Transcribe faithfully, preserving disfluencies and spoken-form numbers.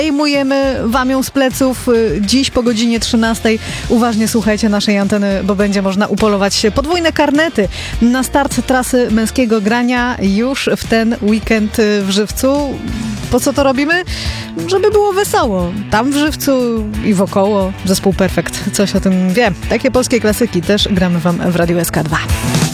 Zdejmujemy wam ją z pleców. Dziś po godzinie trzynastej uważnie słuchajcie naszej anteny, bo będzie można upolować podwójne karnety na start trasy męskiego grania już w ten weekend w Żywcu. Po co to robimy? Żeby było wesoło. Tam w Żywcu i wokoło zespół Perfekt coś o tym wie. Takie polskie klasyki też gramy wam w Radiu S K dwa.